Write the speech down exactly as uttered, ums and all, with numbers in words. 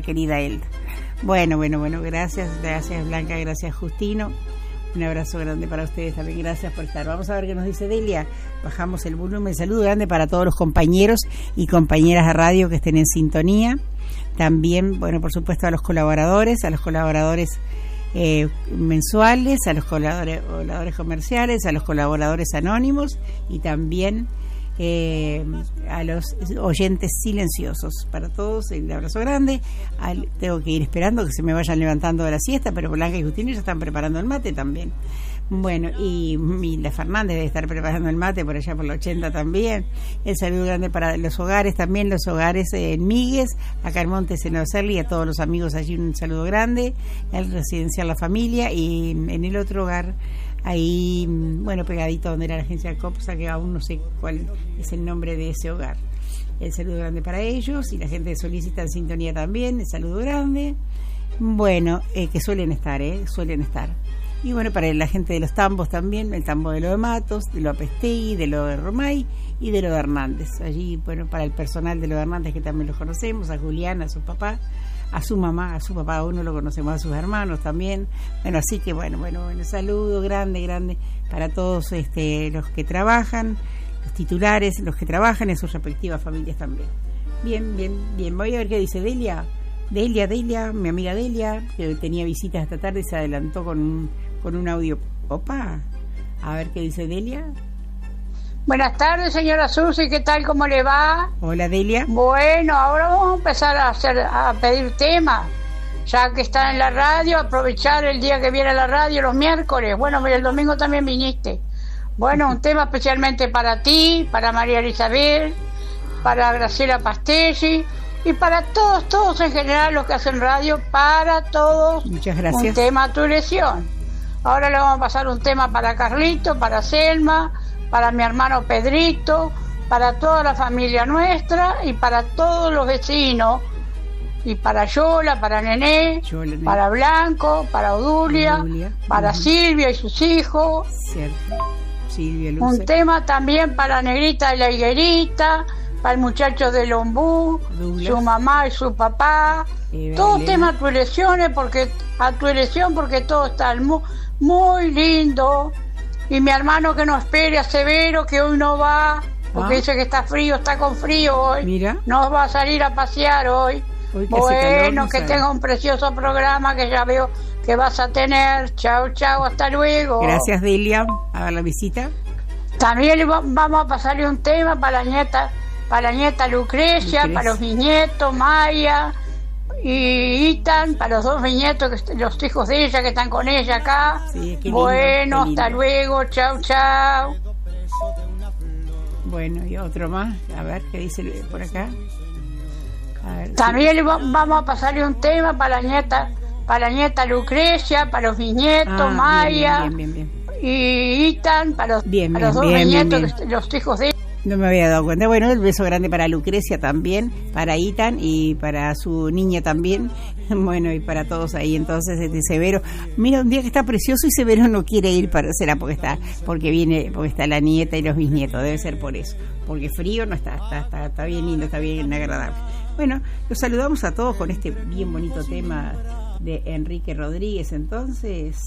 querida Elda. Bueno, bueno, bueno, gracias, gracias Blanca, gracias Justino. Un abrazo grande para ustedes también, gracias por estar. Vamos a ver qué nos dice Delia. Bajamos el volumen. Saludo grande para todos los compañeros y compañeras de radio que estén en sintonía. También, bueno, por supuesto a los colaboradores, a los colaboradores eh, mensuales, a los colaboradores, colaboradores comerciales, a los colaboradores anónimos y también eh, a los oyentes silenciosos. Para todos, el abrazo grande. Al, tengo que ir esperando que se me vayan levantando de la siesta, pero Blanca y Justino ya están preparando el mate también. Bueno, y, y la Fernández debe estar preparando el mate por allá por la ochenta también. El saludo grande para los hogares también, los hogares en Migues, acá en Montes, en Ocerli, y a todos los amigos allí un saludo grande, al residencial La Familia, y en el otro hogar, ahí, bueno, pegadito donde era la agencia de COPSA, que aún no sé cuál es el nombre de ese hogar. El saludo grande para ellos, y la gente de Solís está en sintonía también, el saludo grande. Bueno, eh, que suelen estar, eh, suelen estar. Y bueno, para la gente de los tambos también, el tambo de lo de Matos, de lo de Apestegui, de lo de Romay y de lo de Hernández. Allí, bueno, para el personal de lo de Hernández, que también los conocemos, a Julián, a su papá, a su mamá, a su papá, a uno lo conocemos, a sus hermanos también. Bueno, así que bueno, bueno, bueno, saludo grande, grande para todos este, los que trabajan, los titulares, los que trabajan en sus respectivas familias también. Bien, bien, bien. Voy a ver qué dice Delia. Delia, Delia, mi amiga Delia, que tenía visitas esta tarde y se adelantó con un, con un audio. Opa, a ver qué dice Delia. Buenas tardes, señora Susi, ¿qué tal? ¿Cómo le va? Hola, Delia. Bueno, ahora vamos a empezar a hacer a pedir temas, ya que están en la radio, aprovechar el día que viene a la radio, los miércoles. Bueno, mira, el domingo también viniste. Bueno, un tema especialmente para ti, para María Elizabeth, para Graciela Pastelli y para todos, todos en general los que hacen radio, para todos. Muchas gracias. Un tema a tu elección. Ahora le vamos a pasar un tema para Carlito, para Selma, para mi hermano Pedrito, para toda la familia nuestra y para todos los vecinos, y para Yola, para Nené, Yola, Nené. Para Blanco, para Odulia, Odulia. Para uh-huh. Silvia y sus hijos. Cierto. Silvia, Luce. Un tema también para Negrita de la Higuerita, para el muchacho de Lombú, Douglas. Su mamá y su papá. Eva, todos Elena. Temas a tu elección, porque a tu elección porque todo está muy, muy lindo. Y mi hermano que no espere a Severo, que hoy no va, porque ah. dice que está frío, está con frío hoy. Mira. No va a salir a pasear hoy. hoy que bueno, que tenga un precioso programa que ya veo que vas a tener. Chao, chao, hasta luego. Gracias, Delia, a la visita. También vamos a pasarle un tema para la nieta, para la nieta Lucrecia, Lucrecia. Para los bisnietos, Maya y Itan, para los dos bisnietos, que, los hijos de ella que están con ella acá. Sí, qué lindo, bueno, qué lindo. Hasta luego, chao, chao. Bueno, y otro más, a ver qué dice por acá. A ver, también sí. Vamos a pasarle un tema para la nieta, para la nieta Lucrecia, para los bisnietos, ah, Maya bien, bien, bien, bien. y Itan, para los, bien, para bien, los dos bien, bisnietos, bien, bien. los hijos de ella. No me había dado cuenta. Bueno, el beso grande para Lucrecia también, para Itan y para su niña también. Bueno, y para todos ahí. Entonces, este Severo, mira, un día que está precioso y Severo no quiere ir, para, será porque está, porque viene, porque está la nieta y los bisnietos, debe ser por eso. Porque frío no está, está, está, está bien lindo, está bien agradable. Bueno, los saludamos a todos con este bien bonito tema de Enrique Rodríguez, entonces.